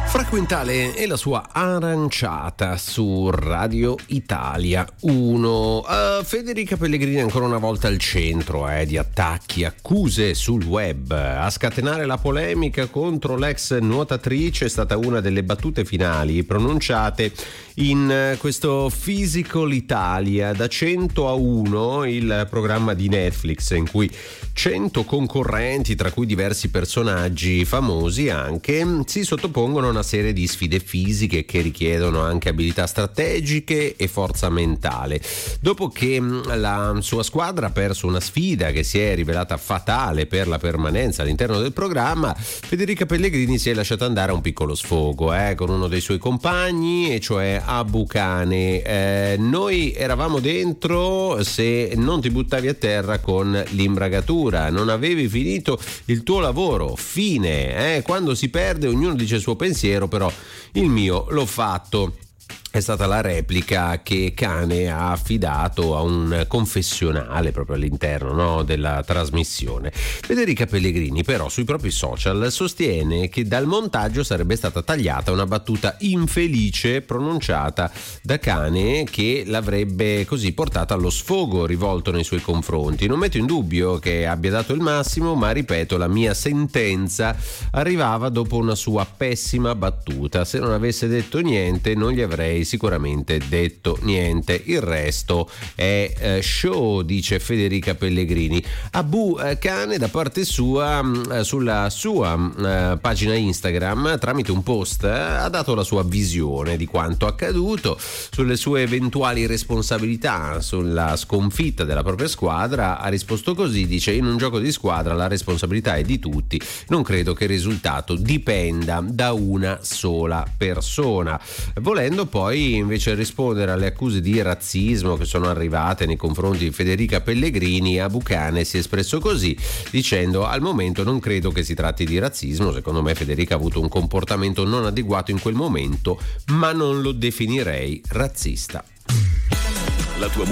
Quintale e la sua aranciata su Radio Italia 1. Federica Pellegrini ancora una volta al centro di attacchi, accuse sul web. A scatenare la polemica contro l'ex nuotatrice è stata una delle battute finali pronunciate in questo Physical Italia da 100 a 1, il programma di Netflix in cui 100 concorrenti, tra cui diversi personaggi famosi anche, si sottopongono a una serie di sfide fisiche che richiedono anche abilità strategiche e forza mentale. Dopo che la sua squadra ha perso una sfida che si è rivelata fatale per la permanenza all'interno del programma, Federica Pellegrini si è lasciata andare a un piccolo sfogo con uno dei suoi compagni, e cioè Abu Cane. Noi eravamo dentro se non ti buttavi a terra con l'imbragatura, non avevi finito il tuo lavoro, fine. Quando si perde ognuno dice il suo pensiero, però il mio l'ho fatto. È stata la replica che Cane ha affidato a un confessionale proprio all'interno della trasmissione. Federica Pellegrini però sui propri social sostiene che dal montaggio sarebbe stata tagliata una battuta infelice pronunciata da Cane che l'avrebbe così portata allo sfogo rivolto nei suoi confronti. Non metto in dubbio che abbia dato il massimo, ma ripeto, la mia sentenza arrivava dopo una sua pessima battuta. Se non avesse detto niente non gli avrei sicuramente detto niente, il resto è show, dice Federica Pellegrini. Abu Cane da parte sua sulla sua pagina Instagram tramite un post ha dato la sua visione di quanto accaduto, sulle sue eventuali responsabilità, sulla sconfitta della propria squadra. Ha risposto così, dice: in un gioco di squadra la responsabilità è di tutti, non credo che il risultato dipenda da una sola persona. Volendo poi invece rispondere alle accuse di razzismo che sono arrivate nei confronti di Federica Pellegrini, Abu Cane si è espresso così, dicendo: al momento non credo che si tratti di razzismo, secondo me Federica ha avuto un comportamento non adeguato in quel momento, ma non lo definirei razzista. La tua